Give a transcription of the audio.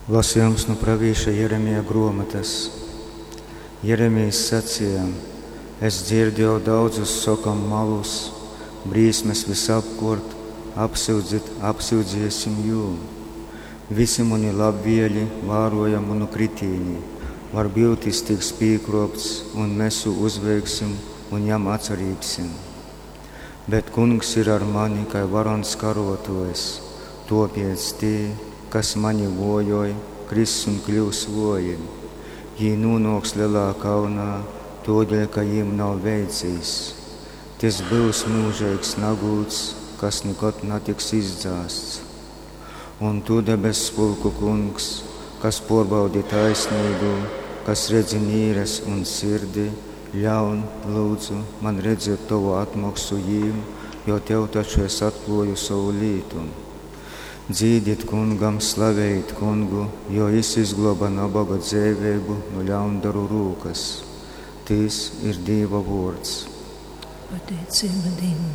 Lasījums no pravīša Jeremija grāmatas. Jeremijs sacīja: Es dzirdu jau daudzus sokam malus, brīsmes visapkort, apsūdziesim jū. Visi mani labvieļi vēroja manu kritīni, var biltis tiks pīkropts, un mesu uzveiksim un jam atcerīgsim. Bet kungs ir ar mani, kā varons karotojs, topiec tī, kas mani vojoj, kris un kļūs voji. Jī nūnoks lielā kaunā, todēļ, ka jīm nav veicījis. Tis būs mūžīgs nagūts, kas nekad netiks izdzāsts. Un tu debes spulku kungs, kas porbaudi taisnīgu, kas redzi nīres un sirdi, ļaun, lūdzu, man redzēt tavu atmaksu jīm, jo tev taču es atploju savu lītu. Dzīdit kungam, slavējit kungu, jo viņš izgloba nabaga dzīvību no ļaundaru rūkas. Tīs ir Dieva vārds. Pateicība Dievam.